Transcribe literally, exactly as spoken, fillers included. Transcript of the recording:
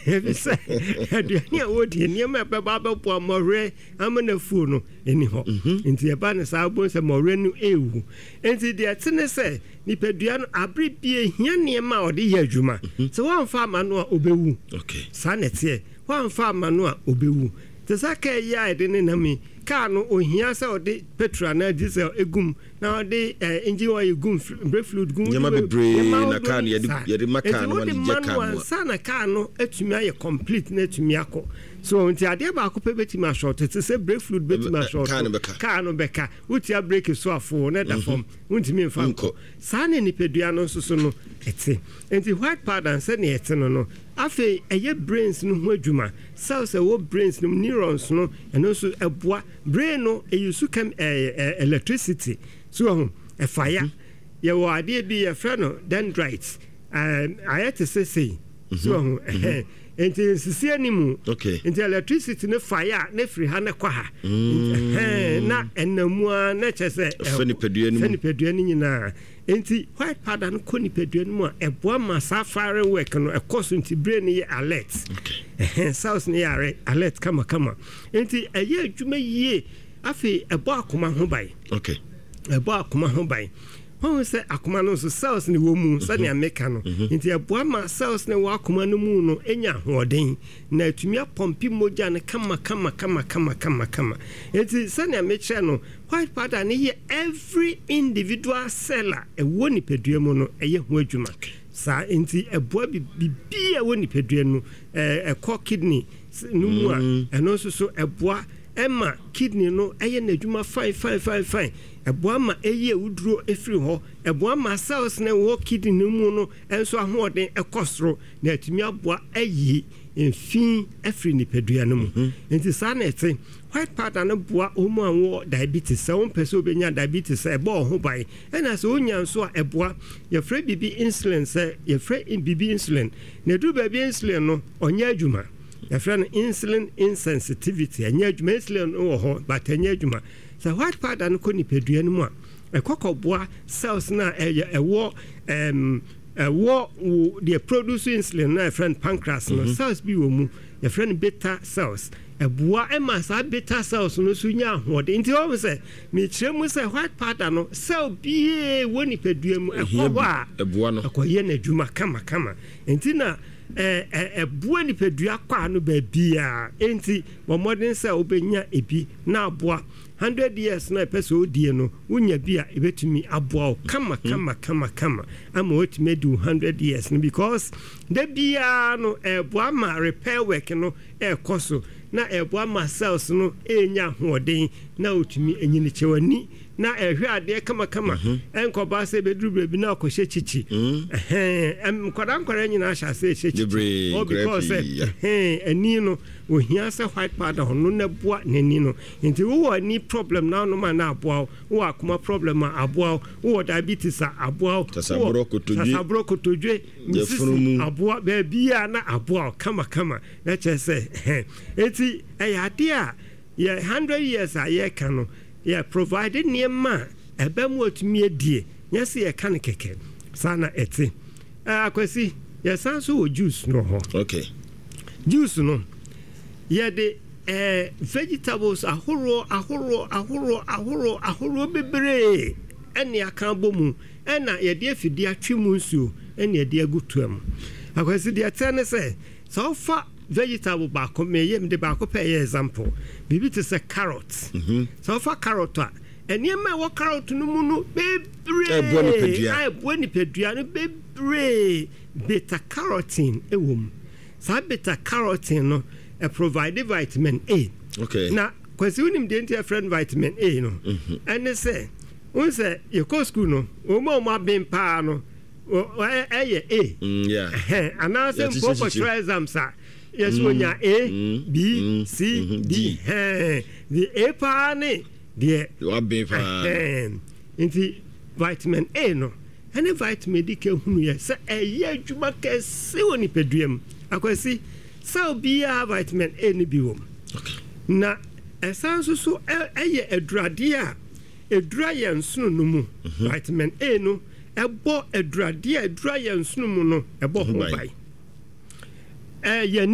Say, aduane wo de niam ebe ba be po amore amanafu no eni ho. Nti eba ne sa bo se more no ewu. Nti de atene se nipadua no abre bie hia niam a ode ye adwuma. Se wan fa ama no a obewu. Okay. Sa nete wan fa ama no a obewu. Te saka ya ede ne nami car no ohia se ode petrol na diesel egum na ode engine oil egum brake fluid gum nyama bebre na car no yede yede maka no wani je car no sa na car no etumi aye complete na etumi akọ so nti ade ba akọ pe betimi short te se brake fluid betimi short car no beka utia brake so afo na da form untimi mfa nko sa na nipedua no so so no ete nti white powder se na ete no no afi eye brains no ho adwuma cells e wo brains no neurons no eno so eboa brain no e use chem electricity so e fire ye wo ade bi ye frɛ no dendrites um ayete se say so enti sisi animu okay enti electricity ne fire ne free ha ne kwa ha eh na enamu na chese fani pedua ni fani pedua ni nyina enti white powder no koni pedua ni mu eboa ma safari work no e course enti brain ye alert okay eh cells ne yare alert kama kama enti eye adwuma yie afi ebo akoma ho bai okay ebo akoma ho bai Who say akoma no so cells ni wo mu sa ne ameka no nti eboa ma cells ne wo akoma no mu no enya hoden na atumi apompi moja ne kama kama kama kama kama kama nti sa ne ameche no white powder ne ye every individual cell e wo ni pedua mu no eye ho adwuma sa nti eboa bibia wo ni pedua no e ko kidney no mu a eno so so eboa Emma kidney no eye na adwuma fine fine fine fine eboa ma eye uduro efiri ho eboa ma cells na wo kidney no mu no enso ahoden ekosoro na atumi aboa ayi enfin efiri ni pedua no mu enti sa na ete white powder no boa omo anwo diabetes se won pese obenya diabetes e bo ho bai ena se onya nso a eboa ye frɛ bibi insulin se ye frɛ bibi insulin na du ba bi insulin no onya adwuma your friend insulin insensitivity anya adwuma insulin no ho but anya adwuma so white powder no ko ni pedua no mu a e kokoboa cells na e wo um e wo the produce insulin na friend pancreas no cells bi wo mu your friend beta cells e boa e ma sa beta cells no so nya hode nti o say me kire mu say white powder no cell bi wo ni pedua mu e ko ba e boa no akoye na adwuma kama kama nti na eh eh bua ni pedua kwa no ba bia enti bo modern say obenya ebi na aboa one hundred years na peso odie no unya bia ebetumi aboa kama kama kama kama ama otime do one hundred years no because the bia no e boa ma repair work no e koso na e boa ma cells no enya hoden na otumi enyini chewani na ehwe ade kama kama enkoba se beduru bebi na akohye chichi eh em kwada nkwara nyina ahya se chichi o because eh ani no ohia se white powder hono na boa nani no nti wo ani problem na no ma na aboa wo akoma problem ma aboa wo diabetes aboa tasabro kotodwe tasabro kotodwe aboa be bia na aboa kama kama na chese enti eh ade a ye one hundred years a ye ka no yeah provided niema ebem otumi adie nyase ye kan keke sana eti akwasi ye sanso o juice no ho okay juice no ye de eh vegetables ahoro ahoro ahoro ahoro ahoro bebre ene aka bomu ena ye de afidi atwemu nsuo ene ye de agutuam akwasi de atene se so fa vegetable ba ko me yem de ba ko pe example bibi te se carrot mhm so fa carrot a eni ma wo carrot no mu no bebre e bo ni pedua e bo ni pedua no bebre beta carotene e wom sa beta carotene no e provide vitamin A okay na kwesi unim de ntia friend vitamin A no mhm ene se un se ye ko school no o mo ma ben pa no eh eh A yeah anase mpo for exam sa yes when you A B C D the A pa ne the wa be fa inti vitamin A no ene vitamin D ke hunu ye se eye adwuma ke se woni peduam akwasi so bia vitamin A ne bi wom okay na esanso so eye adurade a edura ye nsono no mu vitamin A no ebo adurade a edura ye nsono mu no ebo ho bai eh ye